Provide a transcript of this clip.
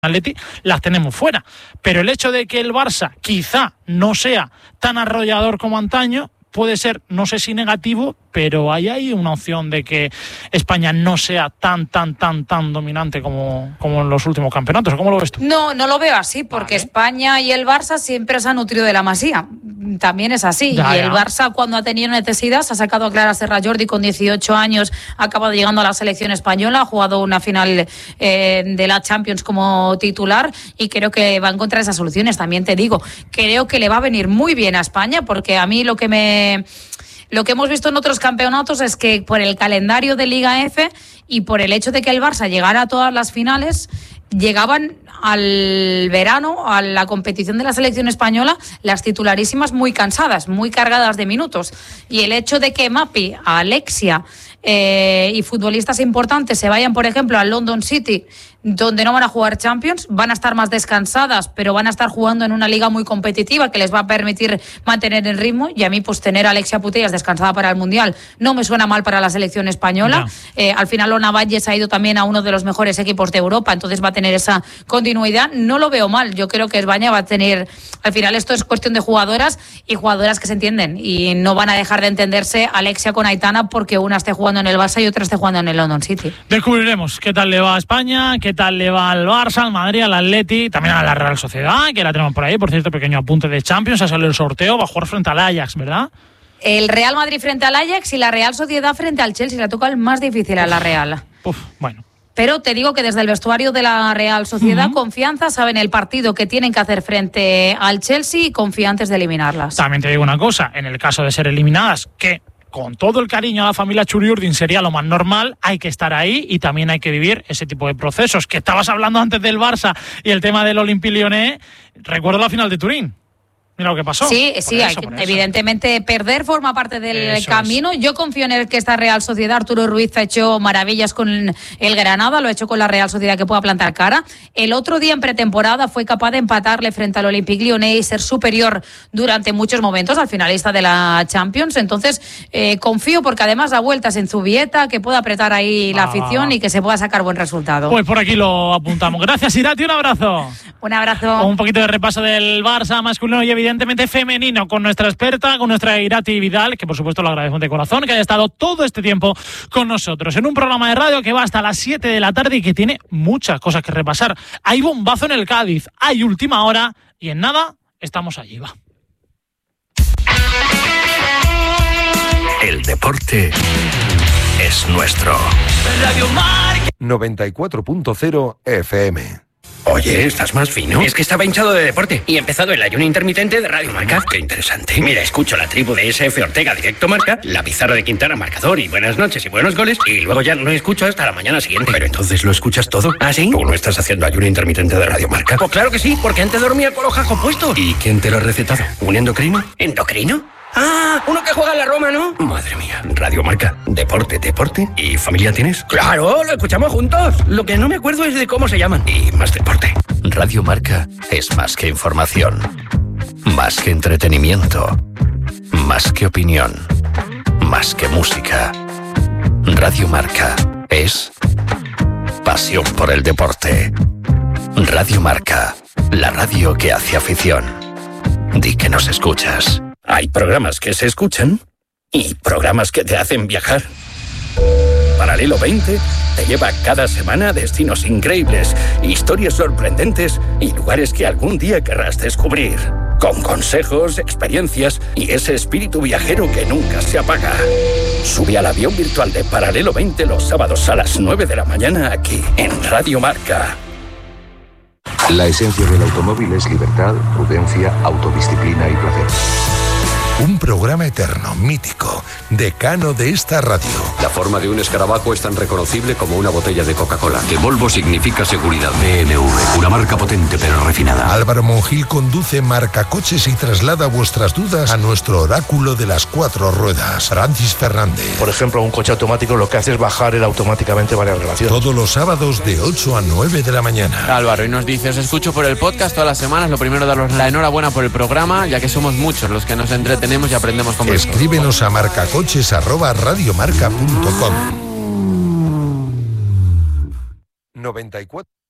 Atleti, las tenemos fuera. Pero el hecho de que el Barça quizá no sea tan arrollador como antaño puede ser, no sé si negativo, pero ahí hay una opción de que España no sea tan dominante como en los últimos campeonatos. ¿Cómo lo ves tú? No lo veo así, porque vale. España y el Barça siempre se han nutrido de la Masía. También es así. Ya. El Barça, cuando ha tenido necesidad, se ha sacado a Clara Serra Jordi con 18 años, ha acabado llegando a la selección española, ha jugado una final de la Champions como titular y creo que va a encontrar esas soluciones. También te digo, creo que le va a venir muy bien a España, porque a mí lo que hemos visto en otros campeonatos es que por el calendario de Liga F y por el hecho de que el Barça llegara a todas las finales, llegaban al verano, a la competición de la selección española, las titularísimas muy cansadas, muy cargadas de minutos. Y el hecho de que Mapi, Alexia y futbolistas importantes se vayan, por ejemplo, al London City, donde no van a jugar Champions, van a estar más descansadas, pero van a estar jugando en una liga muy competitiva que les va a permitir mantener el ritmo. Y a mí, pues tener a Alexia Putellas descansada para el Mundial no me suena mal para la selección española. Al final Ona Valles ha ido también a uno de los mejores equipos de Europa, entonces va a tener esa continuidad. No lo veo mal, yo creo que España va a tener, al final esto es cuestión de jugadoras y jugadoras que se entienden y no van a dejar de entenderse Alexia con Aitana porque una esté jugando en el Barça y otra esté jugando en el London City. Descubriremos qué tal le va a España, qué tal le va al Barça, al Madrid, al Atleti, también a la Real Sociedad, que la tenemos por ahí. Por cierto, pequeño apunte de Champions, ha salido el sorteo, va a jugar frente al Ajax, ¿verdad? El Real Madrid frente al Ajax y la Real Sociedad frente al Chelsea. Le toca el más difícil a la Real. Bueno. Pero te digo que desde el vestuario de la Real Sociedad, confianza, saben el partido que tienen que hacer frente al Chelsea y confiantes de eliminarlas. También te digo una cosa, en el caso de ser eliminadas, que con todo el cariño a la familia Churiurdin sería lo más normal, hay que estar ahí y también hay que vivir ese tipo de procesos. Que estabas hablando antes del Barça y el tema del Olympique Lyonnais, recuerdo la final de Turín. Mira lo que pasó. Sí, evidentemente perder forma parte del camino. Yo confío en el que esta Real Sociedad, Arturo Ruiz ha hecho maravillas con el Granada, lo ha hecho con la Real Sociedad que pueda plantar cara. El otro día en pretemporada fue capaz de empatarle frente al Olympique Lyonnais y ser superior durante muchos momentos al finalista de la Champions. Entonces confío porque además da vueltas en Zubieta, que pueda apretar ahí la afición y que se pueda sacar buen resultado. Pues por aquí lo apuntamos. Gracias, Irati, un abrazo. Un abrazo. Un poquito de repaso del Barça masculino y evidentemente femenino con nuestra experta, con nuestra Irati Vidal, que por supuesto lo agradecemos de corazón, que haya estado todo este tiempo con nosotros en un programa de radio que va hasta las 7 de la tarde y que tiene muchas cosas que repasar. Hay bombazo en el Cádiz, hay última hora y en nada estamos allí, va. El deporte es nuestro. Radio Marca 94.0 FM. Oye, ¿estás más fino? Es que estaba hinchado de deporte y he empezado el ayuno intermitente de Radio Marca. Qué interesante. Mira, escucho la tribu de SF Ortega Directo Marca, la pizarra de Quintana Marcador y buenas noches y buenos goles, y luego ya no escucho hasta la mañana siguiente. Pero entonces lo escuchas todo. ¿Ah, sí? ¿Tú no estás haciendo ayuno intermitente de Radio Marca? Pues claro que sí, porque antes dormía con los jajos puestos. ¿Y quién te lo ha recetado? ¿Un endocrino? ¿Endocrino? Ah, uno que juega en la Roma, ¿no? Madre mía, Radio Marca, deporte y familia tienes. Claro, lo escuchamos juntos. Lo que no me acuerdo es de cómo se llaman. Y más deporte. Radio Marca es más que información, más que entretenimiento, más que opinión, más que música. Radio Marca es pasión por el deporte. Radio Marca, la radio que hace afición. Di que nos escuchas. Hay programas que se escuchan y programas que te hacen viajar. Paralelo 20 te lleva cada semana a destinos increíbles, historias sorprendentes y lugares que algún día querrás descubrir. Con consejos, experiencias y ese espíritu viajero que nunca se apaga. Sube al avión virtual de Paralelo 20 los sábados a las 9 de la mañana aquí en Radio Marca. La esencia del automóvil es libertad, prudencia, autodisciplina y placer. Un programa eterno, mítico, decano de esta radio. La forma de un escarabajo es tan reconocible como una botella de Coca-Cola. Que Volvo significa seguridad. BMW, una marca potente pero refinada. Álvaro Monjil conduce Marcacoches y traslada vuestras dudas a nuestro oráculo de las 4 ruedas, Francis Fernández. Por ejemplo, un coche automático lo que hace es bajar él automáticamente varias relaciones. Todos los sábados de 8 a 9 de la mañana. Álvaro, y nos dice, os escucho por el podcast todas las semanas. Lo primero, daros la enhorabuena por el programa, ya que somos muchos los que nos entretenemos y aprendemos con vosotros. Escríbenos a marcacoches@radiomarca.com. 94